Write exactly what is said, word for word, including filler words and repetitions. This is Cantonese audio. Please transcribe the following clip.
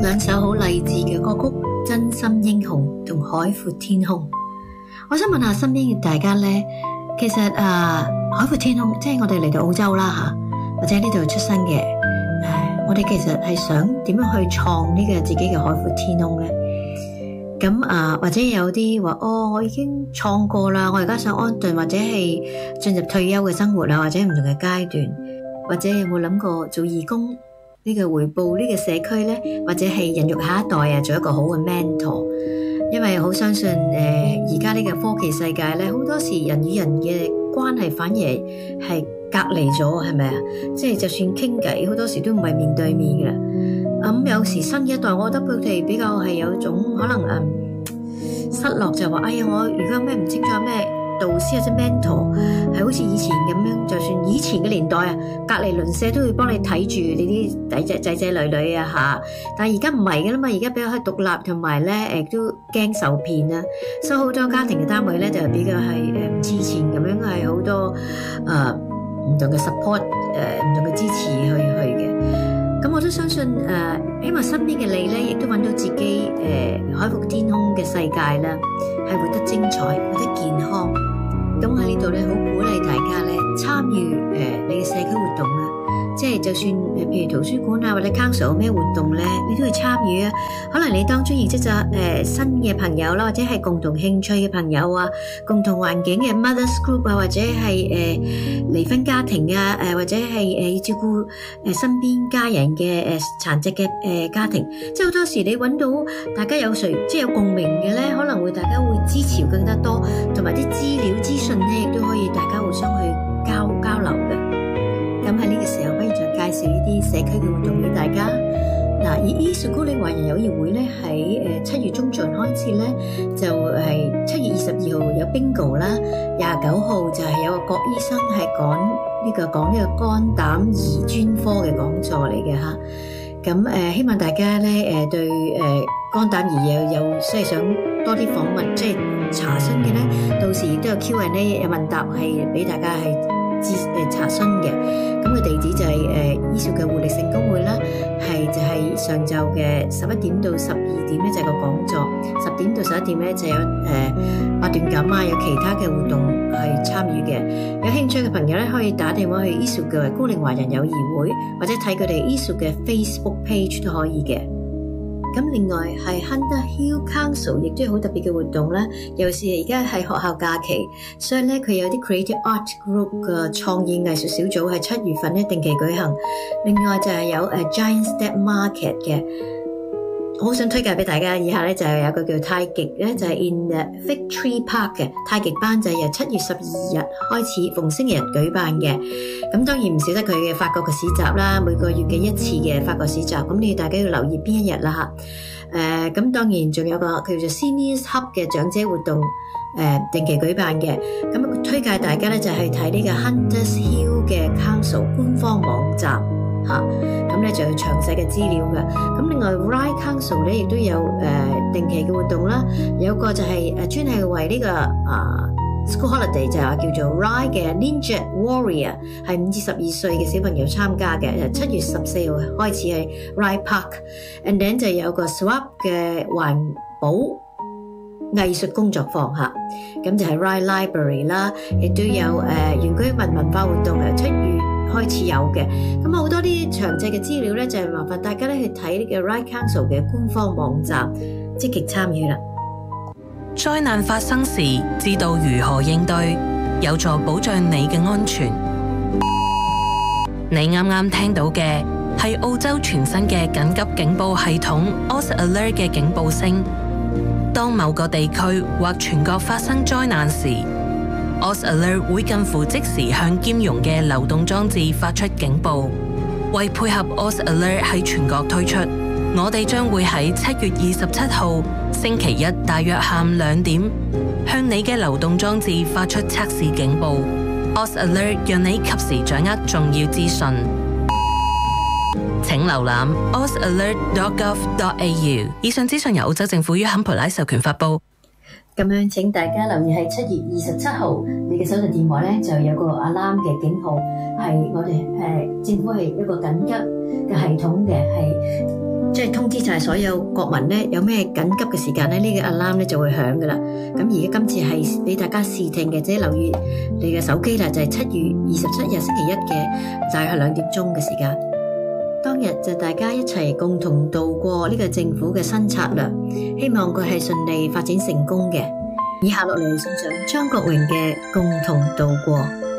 兩首好勵志嘅歌曲《真心英雄》同《海闊天空》。我想問下身邊嘅大家呢，其實誒、啊、海闊天空，即係我哋嚟到澳洲啦吓，或者呢度出生嘅，誒，我哋其實係想點樣去創呢個自己嘅海闊天空呢？咁啊，或者有啲話哦，我已經創過啦，我而家想安頓或者係進入退休嘅生活啦，或者唔同嘅階段，或者有冇諗過做義工呢個回報呢個社區呢？或者係孕育下一代啊，做一個好嘅 mentor。因為好相信誒，而家呢個科技世界呢，好多時人與人嘅關係反而係隔離咗，係咪啊？即係就算傾偈，好多時都唔係面對面嘅。咁、嗯、有時新嘅一代，我覺得佢哋比較係有一種可能誒、嗯、失落，就話哎呀，我如果咩唔清楚咩導師或者 mentor 係好似以前咁樣，就算以前嘅年代啊，隔離鄰舍都會幫你睇住你啲仔仔仔仔女女啊嚇。但係而家唔係嘅啦嘛，而家比較係獨立，同埋咧誒都驚受騙啊，所以好多家庭嘅單位咧就比較係誒唔似前咁樣，係好多誒唔、呃、同嘅 support 誒、呃、唔同嘅支持去去嘅。咁我都相信誒、呃，希望身邊嘅你咧，亦都揾到自己誒、呃、海闊天空嘅世界啦，係活得精彩，活得健康。咁喺呢度咧，好鼓勵大家咧參與誒、呃、你嘅社區活動啦。即係就算誒，譬如圖書館啊，或者 council 有咩活動咧，你都去參與啊。可能你當中認識咗誒新嘅朋友啦，或者係共同興趣嘅朋友啊，共同環境嘅 mothers group 啊，或者係誒離婚家庭啊，誒或者係誒要照顧誒身邊家人嘅誒殘疾嘅誒家庭。即係好多時你揾到大家有誰即係有共鳴嘅咧，可能會大家會支持更加多，同埋啲資料資訊咧，亦都可以大家互相去交交流嘅。咁喺呢個時候，不如再介紹呢啲社區嘅活動俾大家。嗱，以伊樹高嶺華人友誼會咧，喺誒七月中旬開始咧，就係七月二十二號有 bingo 啦，廿九號就係有個郭醫生係講呢個講呢個肝膽胰專科嘅講座嚟嘅嚇。咁誒、呃，希望大家咧誒對誒、呃、肝膽胰有有即係想多啲訪問，即係查詢嘅咧，到時亦都有 Q and A 有問答係俾大家係。誒查詢嘅，咁嘅地址就係誒伊樹嘅活力聖公會啦，係就係上晝嘅十一點到十二點咧就係個講座，十點到十一點咧就有誒八段錦啊，有其他嘅活動去參與嘅。有興趣嘅朋友咧可以打電話去伊樹嘅高嶺華人友誼會，或者睇佢哋伊樹嘅 Facebook page 都可以嘅。咁另外係 Hunter Hill Council 亦都有好特別嘅活動啦，尤其是而家係學校假期，所以咧佢有啲 Creative Art Group 嘅創意藝術小組喺七月份咧定期舉行。另外就係有誒 Giant Step Market 嘅，我好想推介俾大家。以下咧就係有個叫太極咧，就係 in the Fig Tree Park 嘅太極班，就係由七月十二日開始，逢星期日舉辦嘅。咁當然唔少得佢嘅法國嘅市集啦，每個月嘅一次嘅法國市集，咁你大家要留意邊一日啦吓。誒、呃，咁當然仲有個叫做 Seniors Hub 嘅長者活動，誒、呃、定期舉辦嘅。咁推介大家咧就係睇呢個 Hunters Hill 嘅 Council 官方網站吓，咁咧就有詳細嘅資料嘅。咁另外 Ryde Council 咧亦都有誒、呃、定期嘅活動啦，有個就係誒專係為呢、這個啊。School Holiday 就係叫做 Ryde 嘅 Ninja Warrior， 係五至十二歲嘅小朋友參加嘅，七月十四號開始係 Ryde Park，and then 就有個 Swap 嘅環保藝術工作坊嚇，咁就係 Ryde Library 啦，亦都有誒、呃、原居民文化活動係七月開始有嘅，咁好多啲詳細嘅資料咧就係、是、麻煩大家咧去睇呢個 Ryde Council 嘅官方網站，積極參與啦。 災難發生時，知道如何應對，有助保障你嘅安全。你啱啱聽到嘅係澳洲全新嘅緊急警報系統 O S Alert 嘅警報聲。當某個地區或全國發生災難時， O S Alert 會近乎即時向兼容嘅流動裝置發出警報。為配合 O S Alert 喺全國推出，我哋將會喺七月二十七號星期一大約下午兩點，向你嘅流動裝置發出測試警報。O S Alert 讓你及時掌握重要資訊。請瀏覽 o s alert dot gov dot a u。以上資訊由澳洲政府於坎培拉授權發布。 咁樣請大家留意係七月二十七號，你嘅手提電話咧就有個 alarm 嘅警號，係我哋誒政府係一個緊急嘅系統嘅，係即係通知晒所有國民咧，有咩緊急嘅時間咧，呢個 alarm 咧就會響噶啦。咁而家今次係俾大家試聽嘅，即係留意你嘅手機啦，就係七月二十七日星期一嘅大概兩點鐘嘅時間。當日就大家一齊共同度過呢個政府嘅新策略，希望佢係順利發展成功嘅。以下落嚟送上張國榮嘅《共同度過》。